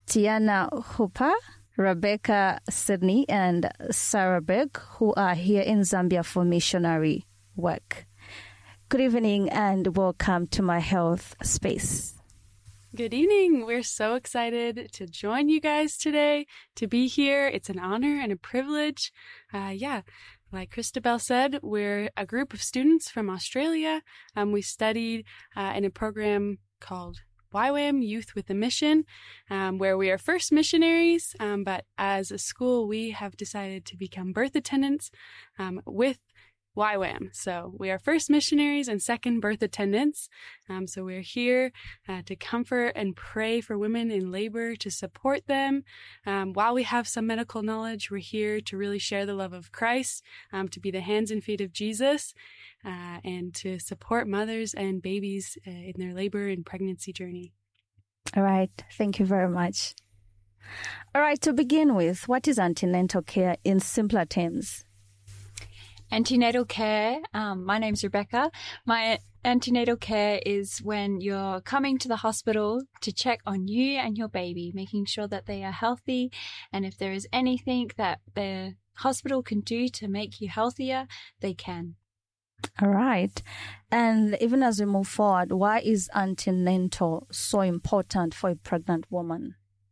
Tiana Hooper, Rebecca Sydney, and Sarah Berg, who are here in Zambia for missionary work. Good evening and welcome to my health space. Good evening. We're so excited to join you guys today, to be here. It's an honor and a privilege. Like Christabel said, we're a group of students from Australia. We studied in a program called YWAM, Youth with a Mission, where we are first missionaries, but as a school, we have decided to become birth attendants with YWAM. So we are first missionaries and second birth attendants. So we're here to comfort and pray for women in labor, to support them. While we have some medical knowledge, we're here to really share the love of Christ, to be the hands and feet of Jesus, and to support mothers and babies in their labor and pregnancy journey. All right. Thank you very much. All right. To begin with, what is antenatal care in simpler terms? Antenatal care, my name's Rebecca. My antenatal care is when you're coming to the hospital to check on you and your baby, making sure that they are healthy. And if there is anything that the hospital can do to make you healthier, they can. All right. And even as we move forward, why is antenatal so important for a pregnant woman?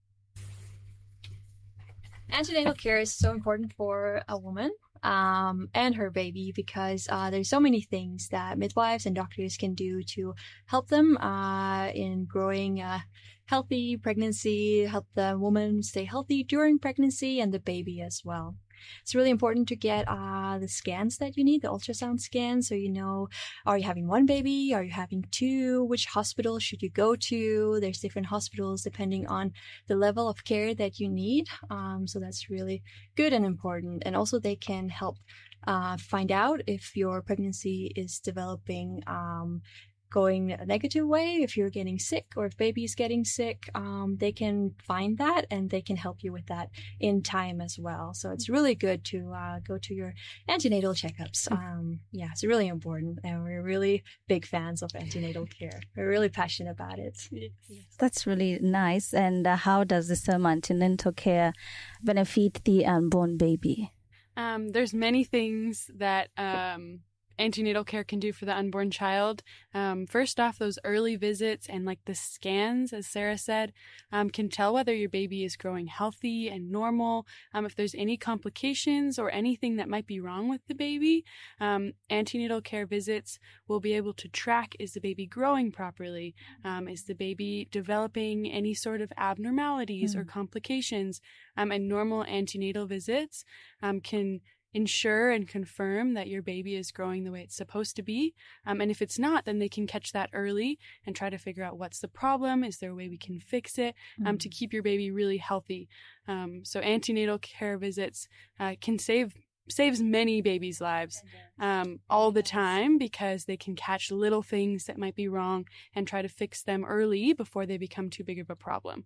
Antenatal care is so important for a woman and her baby because there's so many things that midwives and doctors can do to help them in growing a healthy pregnancy, help the woman stay healthy during pregnancy and the baby as well. It's really important to get the scans that you need, the ultrasound scans, so you know, are you having one baby? Are you having two? Which hospital should you go to? There's different hospitals depending on the level of care that you need. So that's really good and important. And also they can help find out if your pregnancy is developing going a negative way, if you're getting sick or if baby is getting sick, they can find that and they can help you with that in time as well. So it's really good to go to your antenatal checkups. It's really important, and we're really big fans of antenatal care. We're really passionate about it. Yes. That's really nice. And how does this antenatal care benefit the unborn baby? There's many things that antenatal care can do for the unborn child. First off, those early visits and like the scans, as Sarah said, can tell whether your baby is growing healthy and normal. If there's any complications or anything that might be wrong with the baby, antenatal care visits will be able to track, is the baby growing properly? Is the baby developing any sort of abnormalities or complications? And normal antenatal visits can ensure and confirm that your baby is growing the way it's supposed to be. And if it's not, then they can catch that early and try to figure out what's the problem. Is there a way we can fix it to keep your baby really healthy? So antenatal care visits can saves many babies' lives all the time, because they can catch little things that might be wrong and try to fix them early before they become too big of a problem.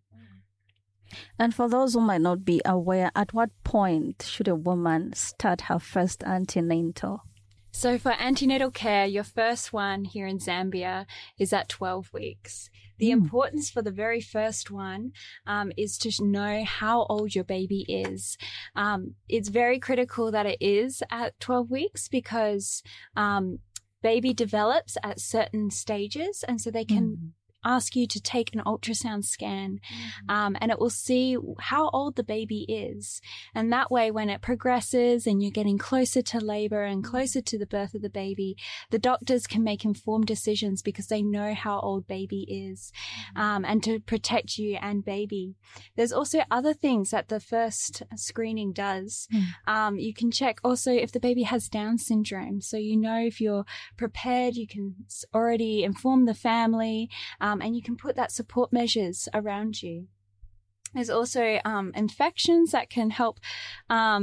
And for those who might not be aware, at what point should a woman start her first antenatal? So for antenatal care, your first one here in Zambia is at 12 weeks. The importance for the very first one is to know how old your baby is. It's very critical that it is at 12 weeks because baby develops at certain stages, and so they can ask you to take an ultrasound scan, and it will see how old the baby is. And that way, when it progresses and you're getting closer to labor and closer to the birth of the baby, the doctors can make informed decisions because they know how old baby is, and to protect you and baby. There's also other things that the first screening does. You can check also if the baby has Down syndrome. So you know if you're prepared, you can already inform the family, and you can put that support measures around you. There's also infections that can help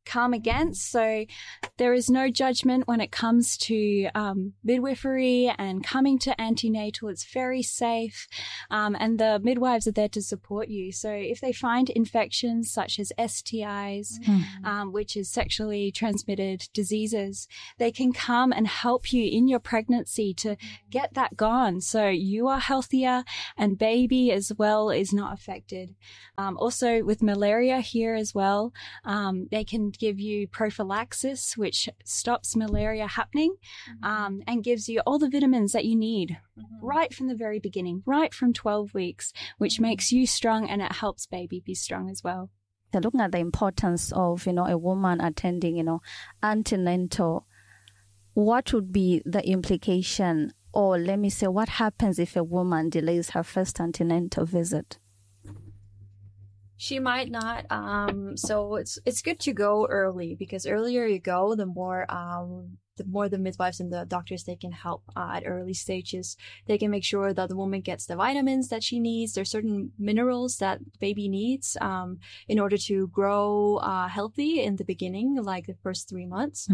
come against. So there is no judgment when it comes to midwifery and coming to antenatal. It's very safe, and the midwives are there to support you. So if they find infections such as STIs, which is sexually transmitted diseases, they can come and help you in your pregnancy to get that gone. So you are healthier and baby as well is not affected. Also with malaria here as well, they can give you prophylaxis, which stops malaria happening, and gives you all the vitamins that you need right from the very beginning, right from 12 weeks, which makes you strong and it helps baby be strong as well. So looking at the importance of, a woman attending, antenatal, what would be the implication, or let me say, what happens if a woman delays her first antenatal visit? She might not. So it's good to go early, because earlier you go, the more the midwives and the doctors, they can help at early stages. They can make sure that the woman gets the vitamins that she needs. There's certain minerals that baby needs in order to grow healthy in the beginning, like the first 3 months.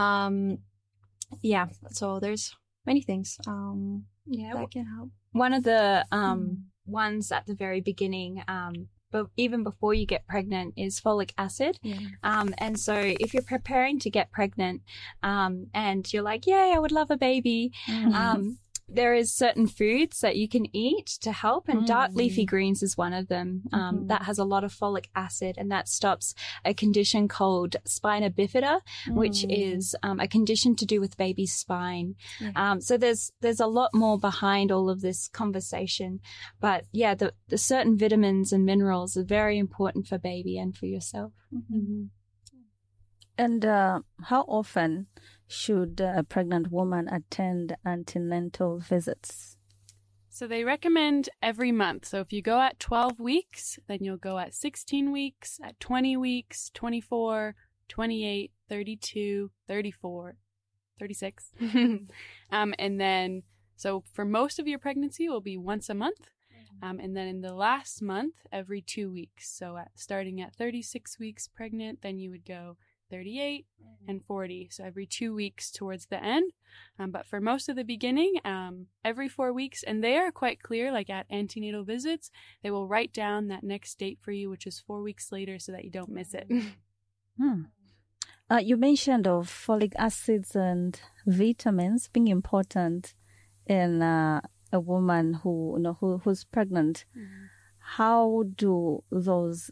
So there's many things that can help. One of the ones at the very beginning, but even before you get pregnant, is folic acid. And so if you're preparing to get pregnant and you're like, yay, I would love a baby, there is certain foods that you can eat to help, and dark leafy greens is one of them. That has a lot of folic acid, and that stops a condition called spina bifida, which is a condition to do with baby's spine. So there's a lot more behind all of this conversation. But yeah, the certain vitamins and minerals are very important for baby and for yourself. And how often should a pregnant woman attend antenatal visits? So they recommend every month. So if you go at 12 weeks, then you'll go at 16 weeks, at 20 weeks, 24, 28, 32, 34, 36. And then, so for most of your pregnancy, it will be once a month. And then in the last month, every 2 weeks. So starting at 36 weeks pregnant, then you would go 38 and 40. So every 2 weeks towards the end. But for most of the beginning, every 4 weeks. And they are quite clear, like at antenatal visits, they will write down that next date for you, which is 4 weeks later, so that you don't miss it. You mentioned of folic acids and vitamins being important in a woman who's pregnant. How do those,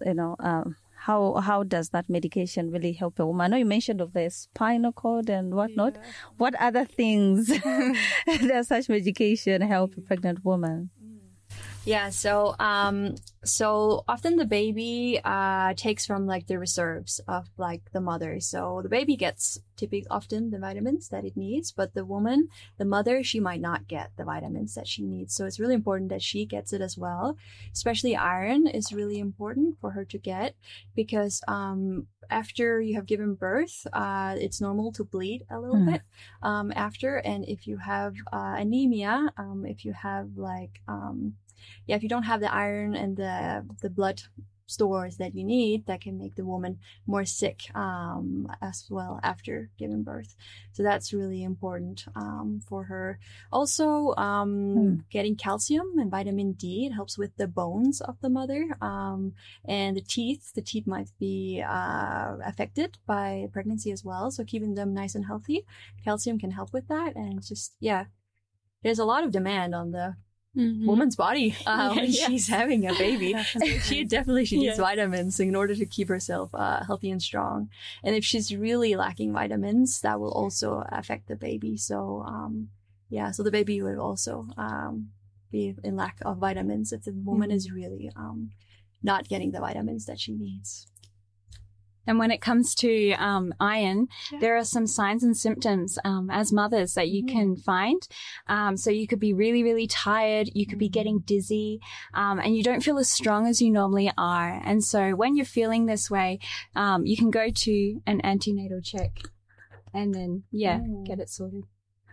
how does that medication really help a woman? I know you mentioned of the spinal cord and whatnot. Yeah. What other things does such medication help a pregnant woman? Yeah, so often the baby takes from like the reserves of like the mother. So the baby gets often the vitamins that it needs, but the woman, the mother, she might not get the vitamins that she needs. So it's really important that she gets it as well. Especially iron is really important for her to get, because after you have given birth, it's normal to bleed a little bit after. And if you have anemia, if you have like if you don't have the iron and the blood stores that you need, that can make the woman more sick as well after giving birth. So that's really important for her. Also, getting calcium and vitamin D, it helps with the bones of the mother. And the teeth might be affected by pregnancy as well. So keeping them nice and healthy, calcium can help with that. And just, there's a lot of demand on the woman's body when she's having a baby. She needs vitamins in order to keep herself healthy and strong. And if she's really lacking vitamins, that will also affect the baby. So so the baby would also be in lack of vitamins if the woman is really not getting the vitamins that she needs. And when it comes to iron, there are some signs and symptoms as mothers that you can find. So you could be really, really tired. You could be getting dizzy, and you don't feel as strong as you normally are. And so when you're feeling this way, you can go to an antenatal check and then, get it sorted.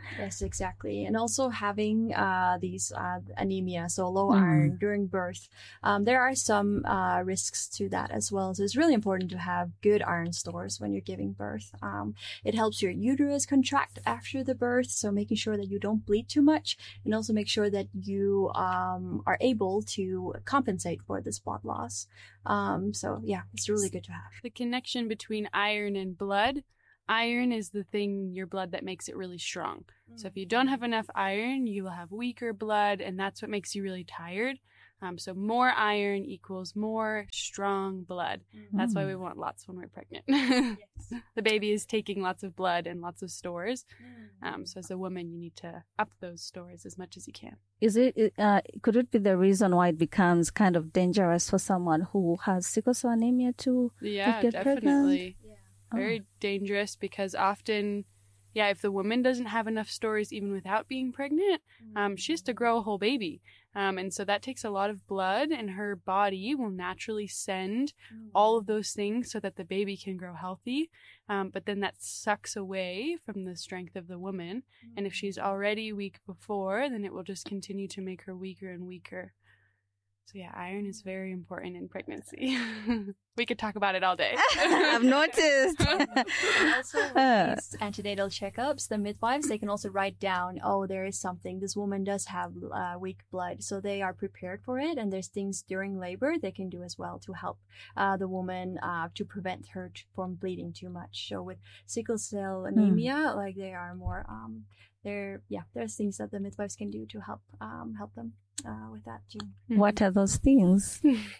Yes, exactly. And also having these anemia, so low iron during birth, there are some risks to that as well. So it's really important to have good iron stores when you're giving birth. It helps your uterus contract after the birth, so making sure that you don't bleed too much, and also make sure that you are able to compensate for this blood loss. So yeah, it's really good to have. The connection between iron and blood. Iron is the thing in your blood that makes it really strong. So if you don't have enough iron, you will have weaker blood, and that's what makes you really tired. So more iron equals more strong blood. That's why we want lots when we're pregnant. Yes. The baby is taking lots of blood and lots of stores. So as a woman, you need to up those stores as much as you can. Could it be the reason why it becomes kind of dangerous for someone who has sickle cell anemia to get definitely. pregnant? Very dangerous, because often, if the woman doesn't have enough stores even without being pregnant, she has to grow a whole baby. And so that takes a lot of blood, and her body will naturally send all of those things so that the baby can grow healthy. But then that sucks away from the strength of the woman. And if she's already weak before, then it will just continue to make her weaker and weaker. So iron is very important in pregnancy. We could talk about it all day. I've noticed. And also with these antenatal checkups, the midwives, they can also write down, there is something. This woman does have weak blood. So they are prepared for it. And there's things during labor they can do as well to help the woman to prevent her from bleeding too much. So with sickle cell anemia, they are more... there's things that the midwives can do to help them with that too. What are those things?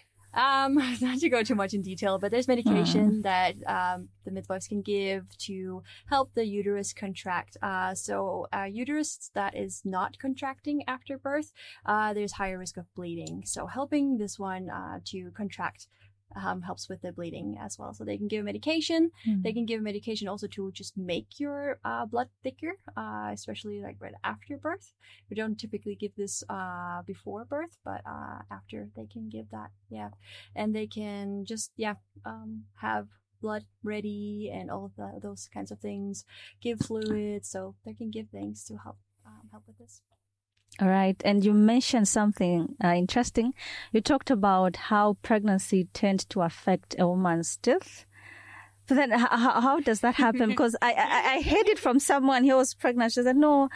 Not to go too much in detail, but there's medication that the midwives can give to help the uterus contract. So uterus that is not contracting after birth, there's higher risk of bleeding. So helping this one to contract helps with the bleeding as well. So they can give medication. They can give medication also to just make your blood thicker, especially right after birth. We don't typically give this before birth, but after they can give that. Yeah. And they can just, have blood ready and all of those kinds of things, give fluids. So they can give things to help with this. All right. And you mentioned something interesting. You talked about how pregnancy tends to affect a woman's teeth. But then how does that happen? Because I heard it from someone. He was pregnant. She said, no,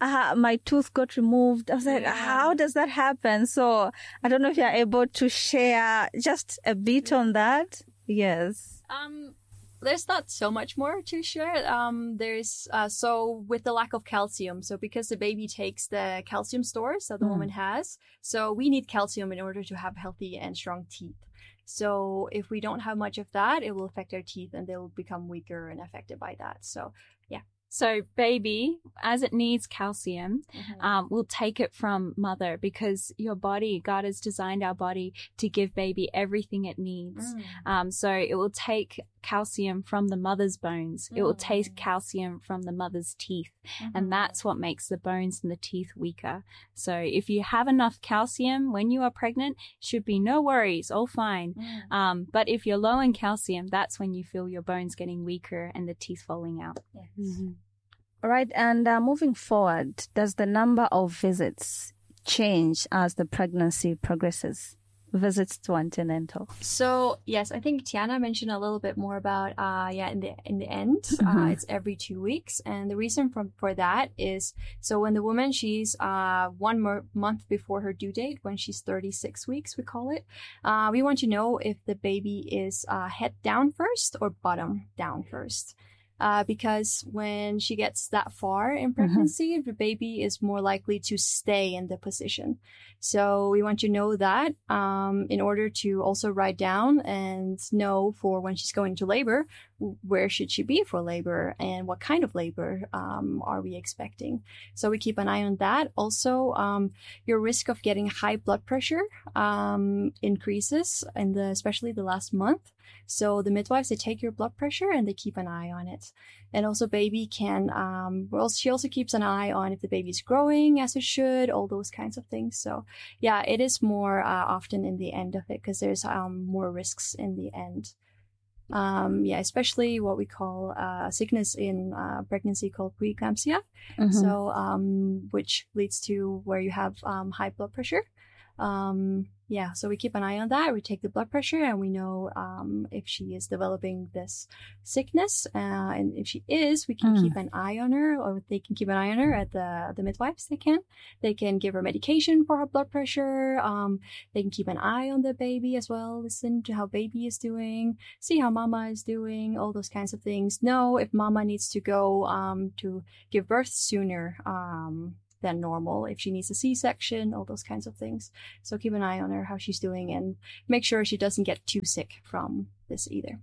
my tooth got removed. I was like, how does that happen? So I don't know if you're able to share just a bit on that. Yes. There's not so much more to share. There's so with the lack of calcium, so because the baby takes the calcium stores that the woman has, so we need calcium in order to have healthy and strong teeth. So if we don't have much of that, it will affect our teeth and they will become weaker and affected by that. So So baby, as it needs calcium, will take it from mother, because your body, God has designed our body to give baby everything it needs. So it will take calcium from the mother's bones. It will take calcium from the mother's teeth. And that's what makes the bones and the teeth weaker. So if you have enough calcium when you are pregnant, should be no worries, all fine. But if you're low in calcium, that's when you feel your bones getting weaker and the teeth falling out. Yes. All right. And moving forward, does the number of visits change as the pregnancy progresses? Visits to antenatal. So yes, I think Tiana mentioned a little bit more about in the end, it's every 2 weeks, and the reason for that is so when the woman she's 1 more month before her due date, when she's 36 weeks, we call it, we want to know if the baby is head down first or bottom down first. Because when she gets that far in pregnancy, the baby is more likely to stay in the position. So we want you to know that in order to also write down and know for when she's going to labor, where should she be for labor and what kind of labor are we expecting. So we keep an eye on that. Also, your risk of getting high blood pressure increases especially the last month. So the midwives, they take your blood pressure and they keep an eye on it. And also baby can, she also keeps an eye on if the baby is growing as it should, all those kinds of things. So yeah, it is more often in the end of it because there's more risks in the end. Especially what we call sickness in pregnancy called preeclampsia. So, which leads to where you have high blood pressure. So we keep an eye on that. We take the blood pressure and we know if she is developing this sickness. And if she is, we can keep an eye on her, or they can keep an eye on her at the midwives. They can give her medication for her blood pressure. They can keep an eye on the baby as well, listen to how baby is doing, see how mama is doing, all those kinds of things. Know if mama needs to go to give birth sooner than normal, if she needs a C-section, all those kinds of things. So keep an eye on her, how she's doing, and make sure she doesn't get too sick from this either.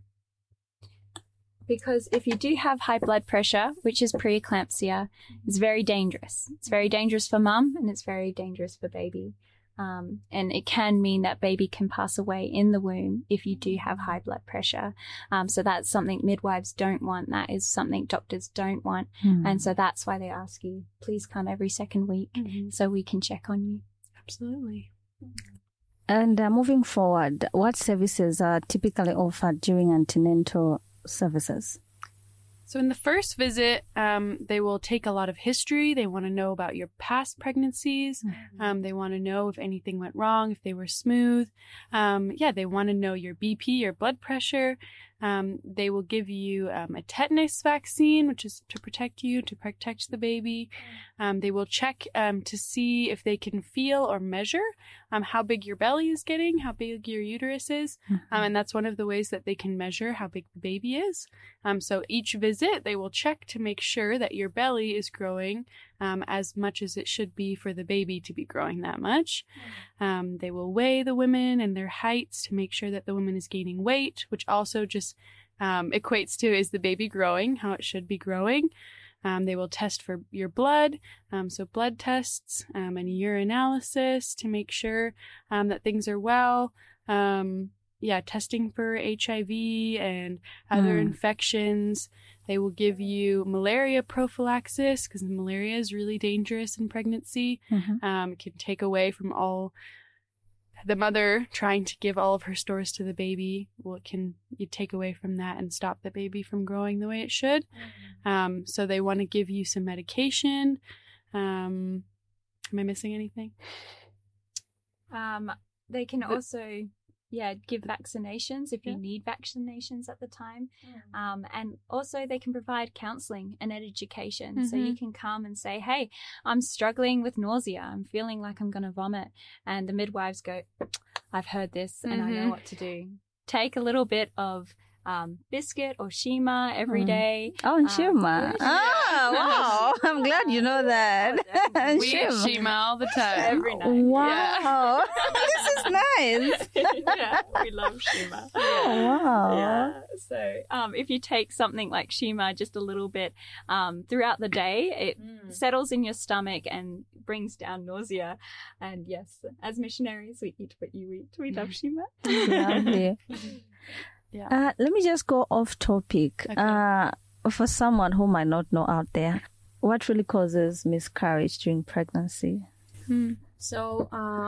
Because if you do have high blood pressure, which is preeclampsia, it's very dangerous. It's very dangerous for mum and it's very dangerous for baby. And it can mean that baby can pass away in the womb if you do have high blood pressure. So that's something midwives don't want. That is something doctors don't want. And so that's why they ask you, please come every second week so we can check on you. Absolutely. And moving forward, what services are typically offered during antenatal services? So in the first visit, they will take a lot of history. They want to know about your past pregnancies. They want to know if anything went wrong, if they were smooth. They want to know your BP, your blood pressure. They will give you a tetanus vaccine, which is to protect you, to protect the baby. They will check to see if they can feel or measure how big your belly is getting, how big your uterus is. And that's one of the ways that they can measure how big the baby is. So each visit, they will check to make sure that your belly is growing as much as it should be for the baby to be growing that much. They will weigh the women and their heights to make sure that the woman is gaining weight, which also just equates to, is the baby growing how it should be growing. They will test for your blood, so blood tests and urinalysis to make sure that things are well. Testing for HIV and other infections. They will give you malaria prophylaxis because malaria is really dangerous in pregnancy. It can take away from all the mother trying to give all of her stores to the baby. Well, you take away from that and stop the baby from growing the way it should. So they want to give you some medication. Am I missing anything? They can also give vaccinations if you need vaccinations at the time. And also they can provide counseling and education. So you can come and say, hey, I'm struggling with nausea. I'm feeling like I'm going to vomit. And the midwives go, I've heard this and I know what to do. Take a little bit of biscuit or Shima every day. Oh, and Shima. Wow. I'm glad you know that. We eat Shima all the time. Every night. Wow. This is nice. We love Shima. Wow. Yeah. So if you take something like Shima just a little bit throughout the day, it settles in your stomach and brings down nausea. And yes, as missionaries, we eat what you eat. We love Shima. Lovely. Let me just go off topic. Okay. For someone who might not know out there, what really causes miscarriage during pregnancy? So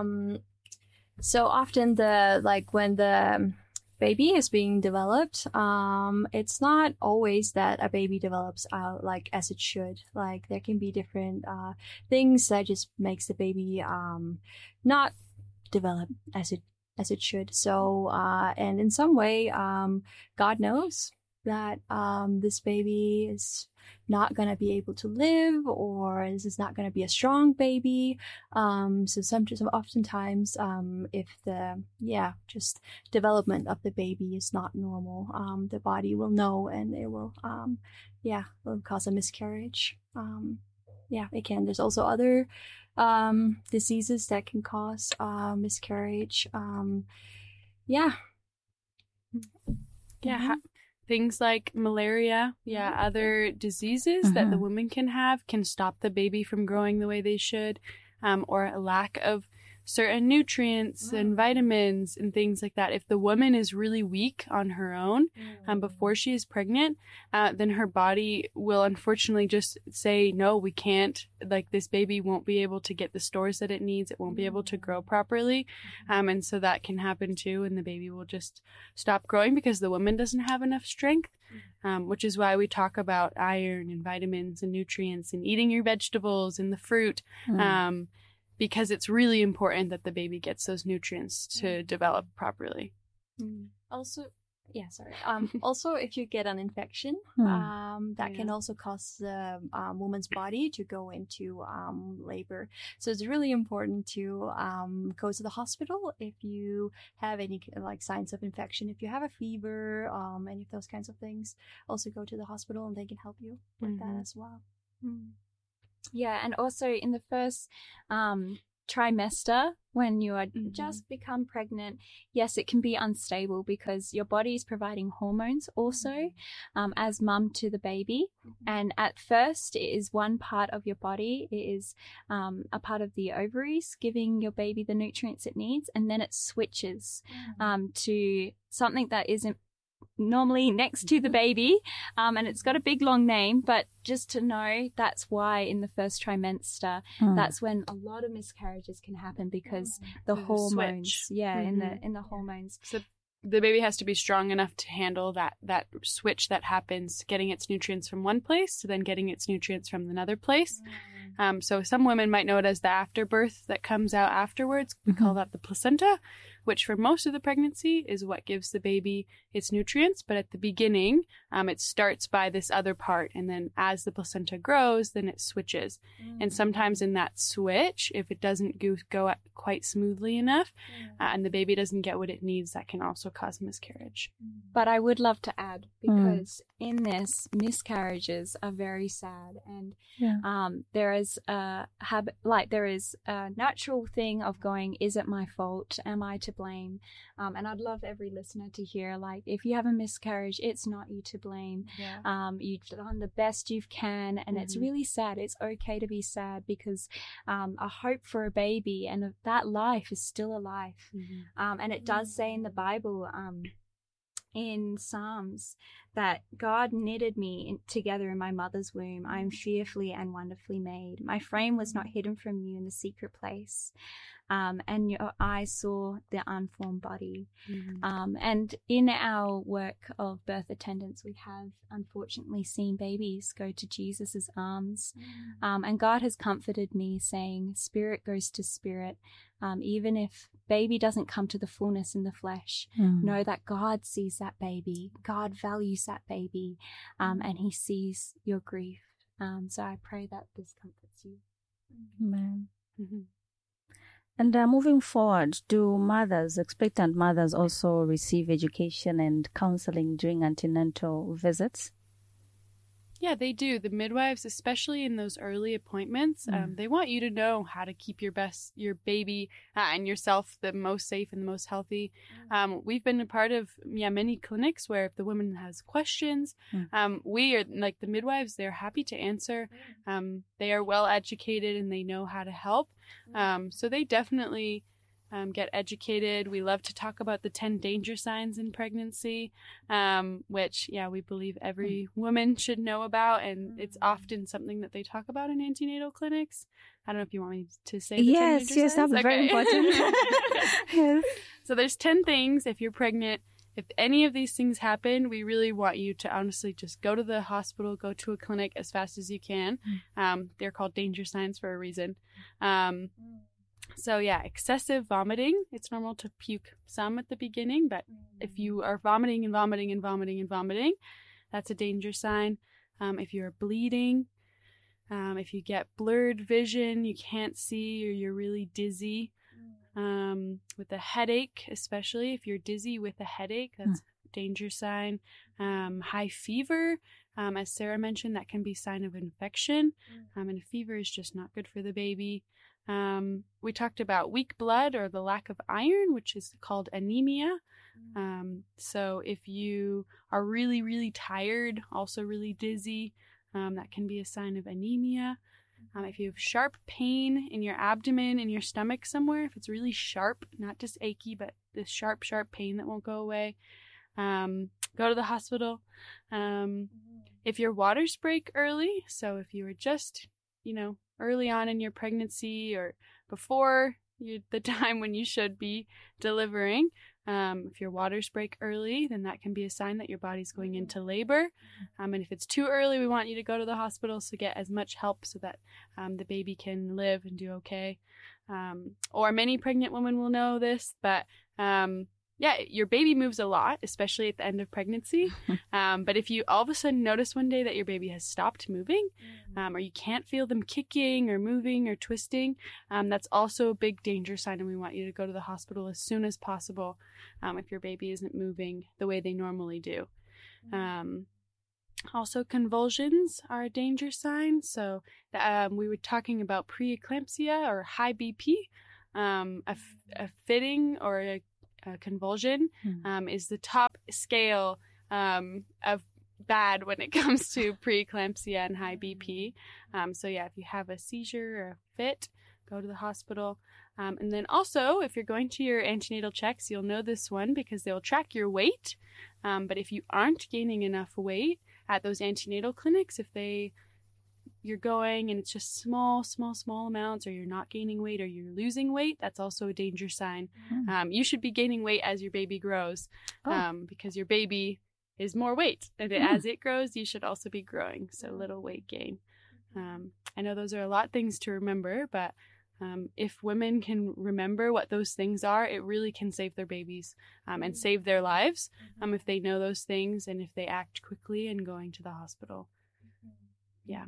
often when the baby is being developed, it's not always that a baby develops like as it should. Like there can be different things that just makes the baby not develop as it should. So, and in some way, God knows that this baby is not going to be able to live, or this is not going to be a strong baby. So oftentimes, if the, just development of the baby is not normal, the body will know and it will, will cause a miscarriage. It can. There's also other diseases that can cause miscarriage. Things like malaria, other diseases that the woman can have can stop the baby from growing the way they should, or a lack of certain nutrients and vitamins and things like that. If the woman is really weak on her own before she is pregnant, then her body will unfortunately just say, no, we can't. Like, this baby won't be able to get the stores that it needs. It won't be able to grow properly. And so that can happen too. And the baby will just stop growing because the woman doesn't have enough strength, which is why we talk about iron and vitamins and nutrients and eating your vegetables and the fruit. Because it's really important that the baby gets those nutrients to develop properly. Also, also, if you get an infection, that can also cause the woman's body to go into labor. So it's really important to go to the hospital if you have any like signs of infection. If you have a fever, any of those kinds of things, also go to the hospital and they can help you with that as well. Yeah, and also in the first trimester, when you are just become pregnant, yes, it can be unstable because your body is providing hormones also as mum to the baby. And at first, it is one part of your body. It is a part of the ovaries giving your baby the nutrients it needs. And then it switches to something that isn't normally next to the baby, and it's got a big long name, but just to know that's why in the first trimester that's when a lot of miscarriages can happen because the hormones in the hormones. So the baby has to be strong enough to handle that switch that happens, getting its nutrients from one place to then getting its nutrients from another place. So some women might know it as the afterbirth that comes out afterwards. We call that the placenta, which for most of the pregnancy is what gives the baby its nutrients. But at the beginning, it starts by this other part. And then as the placenta grows, then it switches. And sometimes in that switch, if it doesn't go quite smoothly enough and the baby doesn't get what it needs, that can also cause miscarriage. But I would love to add, because in this, miscarriages are very sad. And there is a habit, like there is a natural thing of going, is it my fault? Am I to blame? And I'd love every listener to hear, like, if you have a miscarriage, it's not you to blame. You've done the best you can, and it's really sad. It's okay to be sad because a hope for a baby and that life is still a life. And it does say in the Bible, in Psalms, that God knitted me together in my mother's womb. I am fearfully and wonderfully made. My frame was not hidden from you in the secret place. And your eyes saw the unformed body. And in our work of birth attendance, we have unfortunately seen babies go to Jesus's arms. And God has comforted me, saying, spirit goes to spirit. Even if baby doesn't come to the fullness in the flesh, know that God sees that baby. God values that baby, and he sees your grief. So I pray that this comforts you. Amen. And moving forward, do expectant mothers also receive education and counseling during antenatal visits? Yeah, they do. The midwives, especially in those early appointments, they want you to know how to keep your baby and yourself the most safe and the most healthy. We've been a part of many clinics where if the woman has questions, we are like the midwives. They're happy to answer. They are well educated and they know how to help. So they definitely get educated. We love to talk about the 10 danger signs in pregnancy, which, we believe every woman should know about. And it's often something that they talk about in antenatal clinics. I don't know if you want me to say the 10 danger signs. Yes, that's very important. Yes. So there's 10 things if you're pregnant. If any of these things happen, we really want you to honestly just go to the hospital, go to a clinic as fast as you can. They're called danger signs for a reason. So excessive vomiting. It's normal to puke some at the beginning, but if you are vomiting and vomiting and vomiting and vomiting, that's a danger sign. If you're bleeding, if you get blurred vision, you can't see, or you're really dizzy, with a headache, especially if you're dizzy with a headache, that's a danger sign. High fever, as Sarah mentioned, that can be a sign of infection, and a fever is just not good for the baby. We talked about weak blood or the lack of iron, which is called anemia. So if you are really, really tired, also really dizzy, that can be a sign of anemia. If you have sharp pain in your abdomen, in your stomach somewhere, if it's really sharp, not just achy, but this sharp pain that won't go away, go to the hospital. If your waters break early, so if you were just, early on in your pregnancy or before the time when you should be delivering, if your waters break early, then that can be a sign that your body's going into labor. And if it's too early, we want you to go to the hospital to get as much help so that the baby can live and do okay. Or many pregnant women will know this, but your baby moves a lot, especially at the end of pregnancy. But if you all of a sudden notice one day that your baby has stopped moving, or you can't feel them kicking or moving or twisting, that's also a big danger sign, and we want you to go to the hospital as soon as possible if your baby isn't moving the way they normally do. Also, convulsions are a danger sign. So we were talking about preeclampsia or high BP. A fitting or a convulsion is the top scale of bad when it comes to preeclampsia and high BP. If you have a seizure or a fit, go to the hospital. And then also, if you're going to your antenatal checks, you'll know this one because they'll track your weight. But if you aren't gaining enough weight at those antenatal clinics, you're going and it's just small amounts, or you're not gaining weight or you're losing weight, that's also a danger sign. You should be gaining weight as your baby grows, because your baby is more weight, and as it grows, you should also be growing. So little weight gain. I know those are a lot of things to remember, but if women can remember what those things are, it really can save their babies and save their lives if they know those things and if they act quickly in going to the hospital. Yeah.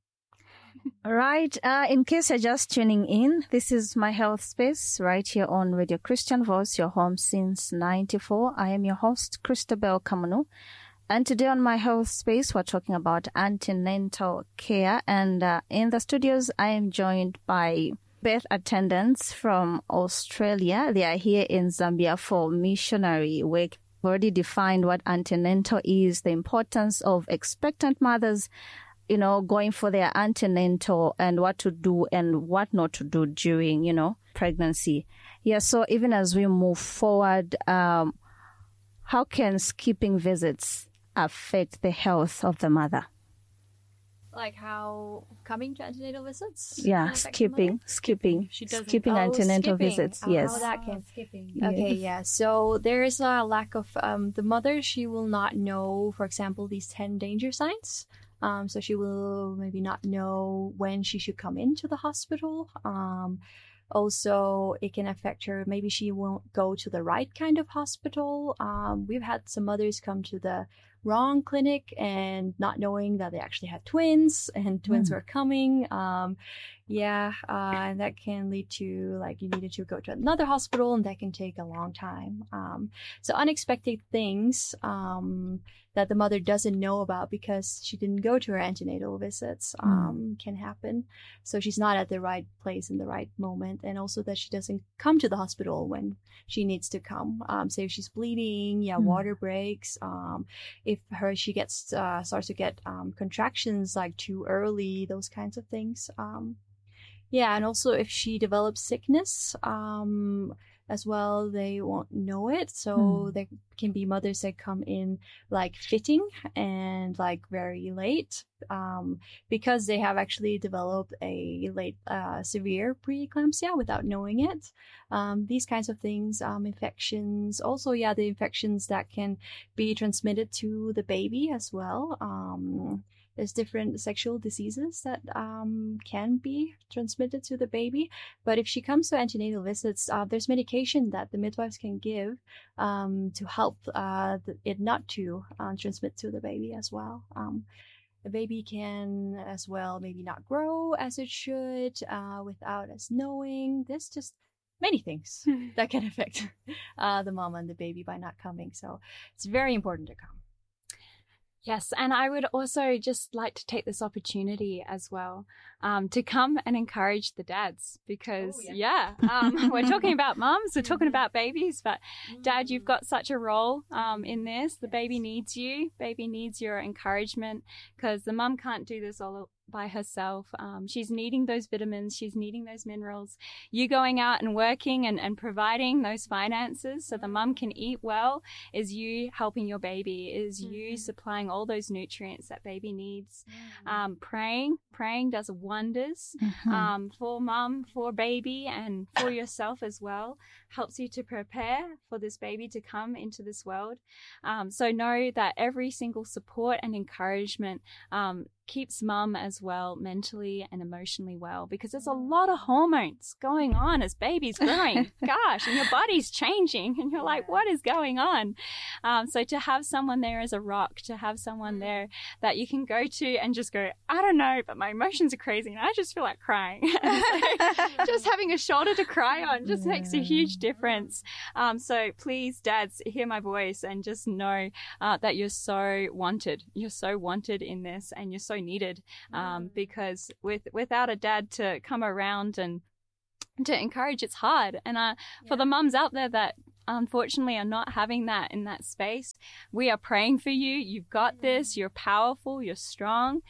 All right. In case you're just tuning in, this is My Health Space right here on Radio Christian Voice, your home since 94. I am your host, Christabel Kamanu. And today on My Health Space, we're talking about antenatal care. And in the studios, I am joined by birth attendants from Australia. They are here in Zambia for missionary work. We've already defined what antenatal is, the importance of expectant mothers, going for their antenatal and what to do and what not to do during, pregnancy. Yeah, so even as we move forward, how can skipping visits affect the health of the mother? Like how coming to antenatal visits? Yeah, skipping antenatal visits. Yes. How that can skipping. Okay, yeah. So there's a lack of the mother. She will not know, for example, these 10 danger signs. So she will maybe not know when she should come into the hospital. Also, it can affect her. Maybe she won't go to the right kind of hospital. We've had some mothers come to the wrong clinic and not knowing that they actually had twins and twins were coming. And that can lead to you needed to go to another hospital, and that can take a long time. So unexpected things that the mother doesn't know about because she didn't go to her antenatal visits can happen. So she's not at the right place in the right moment, and also that she doesn't come to the hospital when she needs to come. Say if she's bleeding, water breaks. If she starts to get contractions too early, those kinds of things. And also if she develops sickness as well, they won't know it. So there can be mothers that come in fitting and very late because they have actually developed a late severe preeclampsia without knowing it. These kinds of things, infections, also the infections that can be transmitted to the baby as well. There's different sexual diseases that can be transmitted to the baby. But if she comes to antenatal visits, there's medication that the midwives can give to help it not to transmit to the baby as well. The baby can as well maybe not grow as it should without us knowing. There's just many things that can affect the mom and the baby by not coming. So it's very important to come. Yes, and I would also just like to take this opportunity as well to come and encourage the dads because, we're talking about moms, we're talking about babies, but Dad, you've got such a role in this. The baby needs you. Baby needs your encouragement because the mum can't do this all by herself. She's needing those vitamins. She's needing those minerals. You going out and working and providing those finances so the mum can eat well is you helping your baby, is you supplying all those nutrients that baby needs. Praying does wonders for mum, for baby, and for yourself as well. Helps you to prepare for this baby to come into this world. So know that every single support and encouragement keeps mum as well mentally and emotionally well, because there's a lot of hormones going on as baby's growing. Gosh, and your body's changing and you're like, what is going on? So to have someone there as a rock, to have someone there that you can go to and just go, I don't know, but my emotions are crazy and I just feel like crying. Just having a shoulder to cry on just makes a huge difference. So please, dads, hear my voice and just know that you're so wanted. You're so wanted in this, and you're so needed, because without a dad to come around and to encourage, it's hard. And for the mums out there that unfortunately are not having that in that space, we are praying for you. You've got this. You're powerful. You're strong.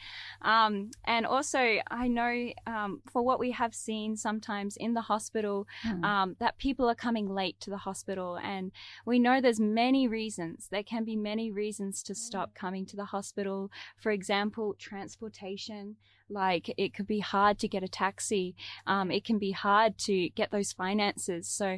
And also, I know for what we have seen sometimes in the hospital, that people are coming late to the hospital. And we know there's many reasons. There can be many reasons to stop coming to the hospital. For example, transportation. Like, it could be hard to get a taxi. It can be hard to get those finances. So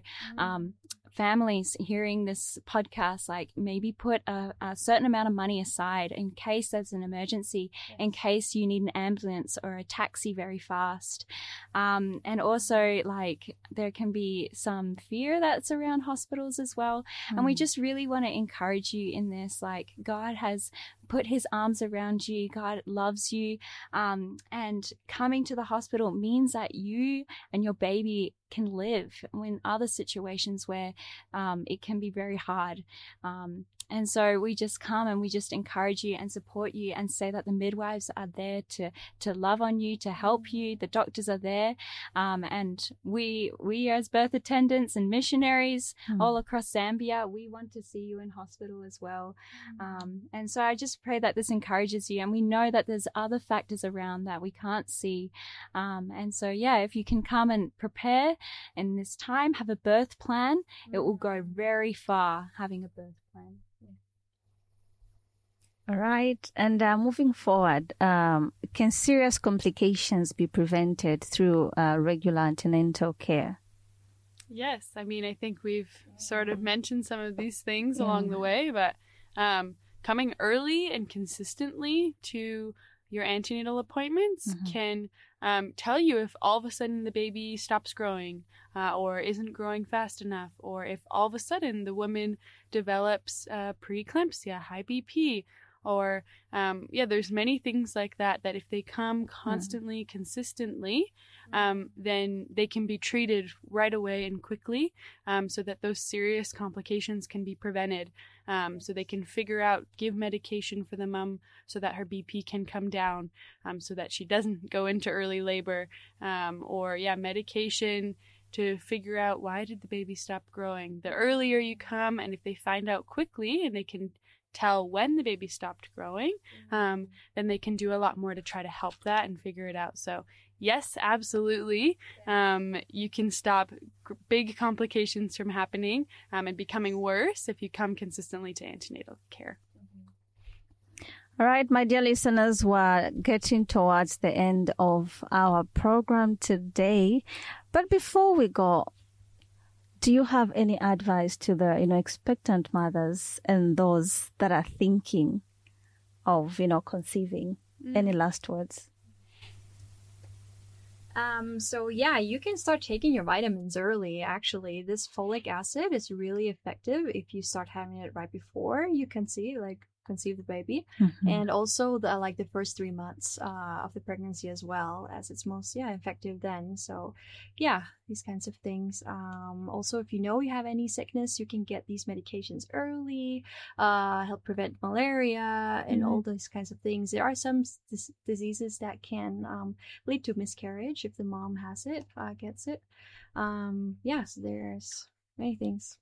families hearing this podcast, like, maybe put a certain amount of money aside in case there's an emergency, in case you need an ambulance or a taxi very fast. And also, like, there can be some fear that's around hospitals as well. And we just really want to encourage you in this. Like, God has put his arms around you. God loves you. And coming to the hospital means that you and your baby can live in other situations where it can be very hard. And so we just come and we just encourage you and support you and say that the midwives are there to love on you, to help you. The doctors are there. And we as birth attendants and missionaries all across Zambia, we want to see you in hospital as well. And so I just pray that this encourages you. And we know that there's other factors around that we can't see. And so, yeah, if you can come and prepare in this time, have a birth plan, it will go very far having a birth plan. All right. And moving forward, can serious complications be prevented through regular antenatal care? Yes. I mean, I think we've sort of mentioned some of these things along the way, but coming early and consistently to your antenatal appointments can tell you if all of a sudden the baby stops growing or isn't growing fast enough, or if all of a sudden the woman develops preeclampsia, high BP, or there's many things like that if they come constantly, consistently, then they can be treated right away and quickly, so that those serious complications can be prevented. So they can figure out, give medication for the mom so that her BP can come down, so that she doesn't go into early labor, or medication to figure out, why did the baby stop growing? The earlier you come, and if they find out quickly and they can tell when the baby stopped growing, then they can do a lot more to try to help that and figure it out. So yes, absolutely. You can stop big complications from happening and becoming worse if you come consistently to antenatal care. All right, my dear listeners, we're getting towards the end of our program today. But before we go, do you have any advice to the, expectant mothers and those that are thinking of, conceiving? Any last words? You can start taking your vitamins early. Actually, this folic acid is really effective if you start having it right before you conceive the baby, and also the first 3 months of the pregnancy as well, as it's most effective then. So these kinds of things. Also, if you have any sickness, you can get these medications early, help prevent malaria and all those kinds of things. There are some diseases that can lead to miscarriage if the mom has it, gets it. So there's many things.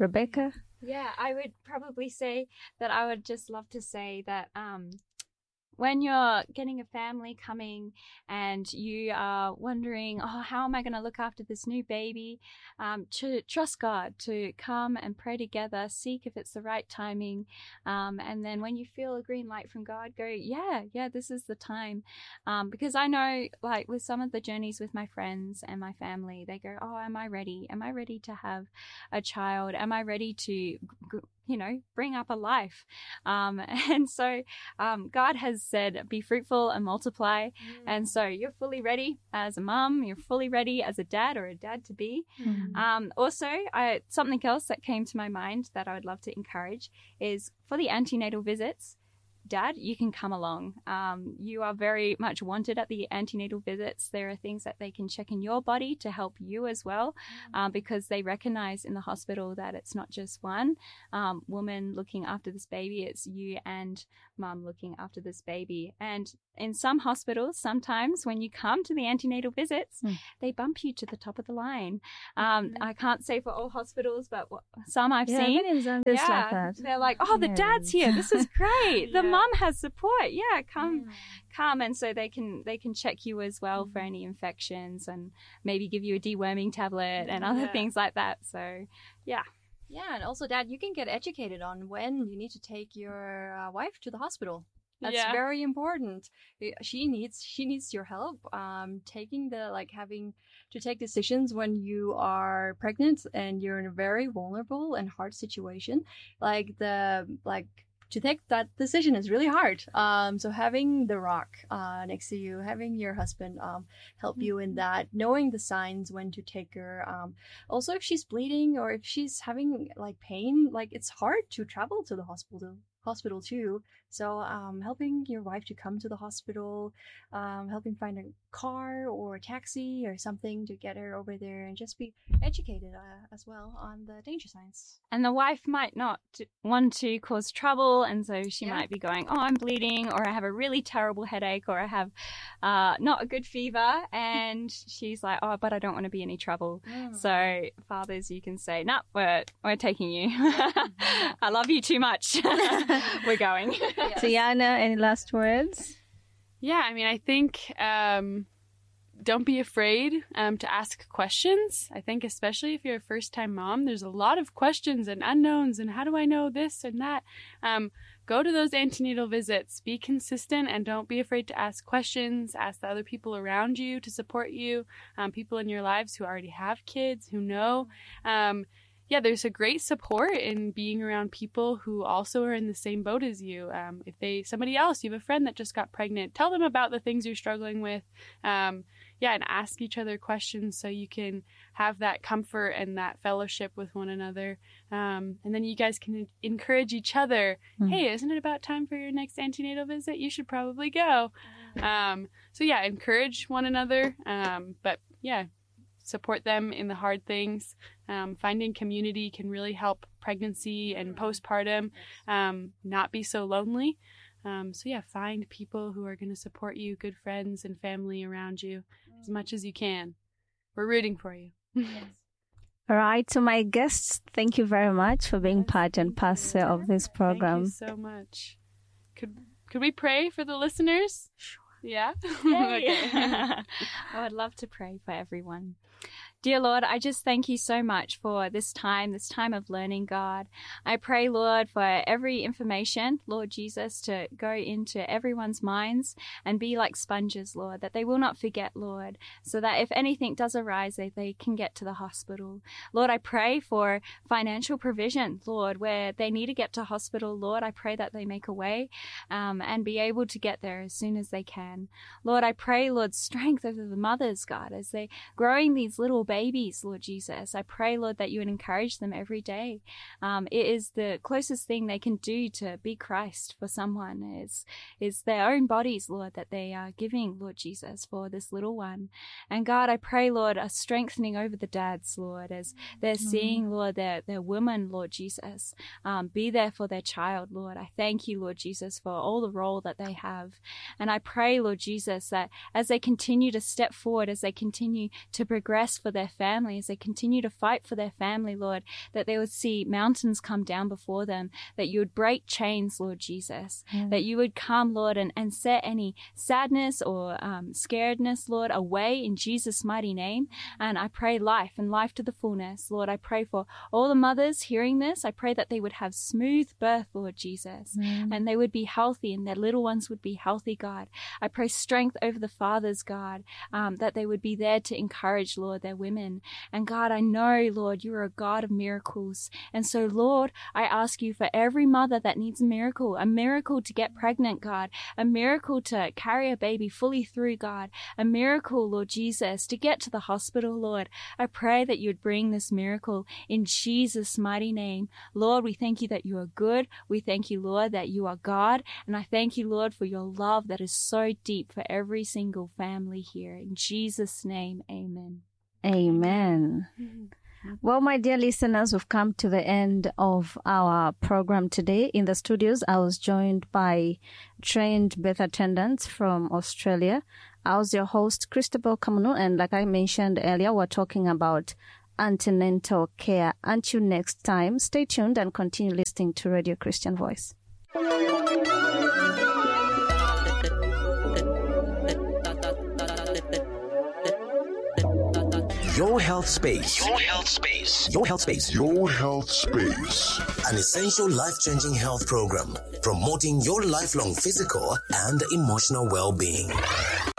Rebecca? Yeah, I would probably say that I would just love to say that when you're getting a family coming and you are wondering, how am I going to look after this new baby? To trust God, to come and pray together, seek if it's the right timing. And then when you feel a green light from God, go, yeah, this is the time. Because I know, like with some of the journeys with my friends and my family, they go, am I ready? Am I ready to have a child? Am I ready to bring up a life? And so God has said, be fruitful and multiply. And so you're fully ready as a mom, you're fully ready as a dad or a dad to be. Also, something else that came to my mind that I would love to encourage is for the antenatal visits. Dad, you can come along. You are very much wanted at the antenatal visits. There are things that they can check in your body to help you as well, because they recognize in the hospital that it's not just one woman looking after this baby, it's you and mum looking after this baby. And in some hospitals, sometimes when you come to the antenatal visits, they bump you to the top of the line. I can't say for all hospitals, but some I've seen. Like that. They're like, the dad's here. This is great. The mum has support. Yeah, come. And so they can check you as well for any infections and maybe give you a deworming tablet and other things like that. So, yeah. Yeah, and also, Dad, you can get educated on when you need to take your wife to the hospital. That's very important. She needs your help. Taking having to take decisions when you are pregnant and you're in a very vulnerable and hard situation. To take that decision is really hard. So having the rock next to you, having your husband help you in that, knowing the signs when to take her. Also, if she's bleeding or if she's having pain, it's hard to travel to the hospital too. So helping your wife to come to the hospital, helping find a car or a taxi or something to get her over there, and just be educated as well on the danger signs. And the wife might not want to cause trouble, and so she might be going, I'm bleeding, or I have a really terrible headache, or I have not a good fever, and she's like, but I don't want to be any trouble. So fathers, you can say, no, we're taking you. I love you too much. We're going. Tiana, any last words? Yeah, I mean, I think don't be afraid to ask questions. I think especially if you're a first-time mom, there's a lot of questions and unknowns and how do I know this and that? Go to those antenatal visits. Be consistent and don't be afraid to ask questions. Ask the other people around you to support you, people in your lives who already have kids, who know. There's a great support in being around people who also are in the same boat as you. If somebody else, you have a friend that just got pregnant, tell them about the things you're struggling with. And ask each other questions so you can have that comfort and that fellowship with one another. And then you guys can encourage each other. Hey, isn't it about time for your next antenatal visit? You should probably go. Encourage one another. Support them in the hard things. Finding community can really help pregnancy and postpartum not be so lonely. Find people who are going to support you, good friends and family around you as much as you can. We're rooting for you. Yes. All right. To my guests, thank you very much for being part and parcel of this program. Thank you so much. Could we pray for the listeners? Sure. Yeah? Okay. I would love to pray for everyone. Dear Lord, I just thank you so much for this time of learning, God. I pray, Lord, for every information, Lord Jesus, to go into everyone's minds and be like sponges, Lord, that they will not forget, Lord, so that if anything does arise, they can get to the hospital. Lord, I pray for financial provision, Lord, where they need to get to hospital, Lord. I pray that they make a way and be able to get there as soon as they can. Lord, I pray, Lord, strength over the mothers, God, as they're growing these little babies, Lord Jesus. I pray, Lord, that you would encourage them every day. It is the closest thing they can do to be Christ for someone is their own bodies, Lord, that they are giving, Lord Jesus, for this little one. And God, I pray, Lord, a strengthening over the dads, Lord, as they're seeing, Lord, their women, Lord Jesus, be there for their child, Lord. I thank you, Lord Jesus, for all the role that they have. And I pray, Lord Jesus, that as they continue to step forward, as they continue to progress for their their family, as they continue to fight for their family, Lord, that they would see mountains come down before them, that you would break chains, Lord Jesus, that you would come, Lord, and set any sadness or scaredness, Lord, away in Jesus' mighty name. And I pray life and life to the fullness. Lord, I pray for all the mothers hearing this. I pray that they would have smooth birth, Lord Jesus, and they would be healthy and their little ones would be healthy, God. I pray strength over the fathers, God, that they would be there to encourage, Lord, their women. And God, I know, Lord, you are a God of miracles. And so, Lord, I ask you for every mother that needs a miracle to get pregnant, God, a miracle to carry a baby fully through, God, a miracle, Lord Jesus, to get to the hospital, Lord. I pray that you would bring this miracle in Jesus' mighty name. Lord, we thank you that you are good. We thank you, Lord, that you are God. And I thank you, Lord, for your love that is so deep for every single family here. In Jesus' name, amen. Amen. Well, my dear listeners, we've come to the end of our program today. In the studios, I was joined by trained birth attendants from Australia. I was your host, Christabel Kamunu, and like I mentioned earlier, we're talking about antenatal care. Until next time, stay tuned and continue listening to Radio Christian Voice. Your Health Space. Your Health Space. Your Health Space. Your Health Space. An essential life-changing health program promoting your lifelong physical and emotional well-being.